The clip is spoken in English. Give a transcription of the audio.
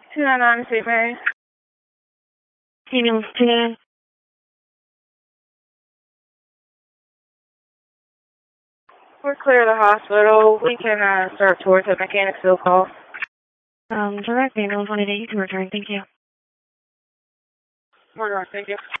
299 St. Mary. Ambulance 299. We're clear of the hospital. We can start towards the Mechanicsville call. Direct ambulance 188, you can return. Thank you. We're going, thank you.